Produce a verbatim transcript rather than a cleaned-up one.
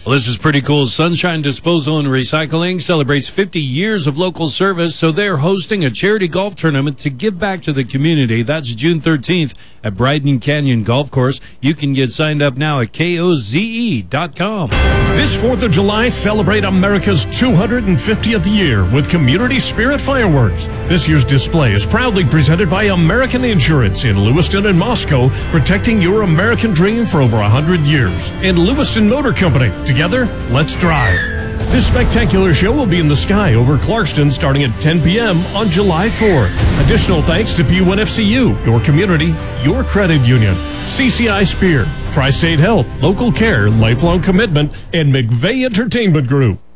Well, this is pretty cool. Sunshine Disposal and Recycling celebrates fifty years of local service, so they're hosting a charity golf tournament to give back to the community. That's June thirteenth at Bryden Canyon Golf Course. You can get signed up now at K O Z E dot com. This fourth of July, celebrate America's two hundred fiftieth year with Community Spirit Fireworks. This year's display is proudly presented by American Insurance in Lewiston and Moscow, protecting your American dream for over one hundred years. And Lewiston Motor Company. Together, let's drive. This spectacular show will be in the sky over Clarkston starting at ten p.m. on July fourth. Additional thanks to P one F C U, your community, your credit union, C C I Spear, Tri-State Health, Local Care, Lifelong Commitment, and McVeigh Entertainment Group.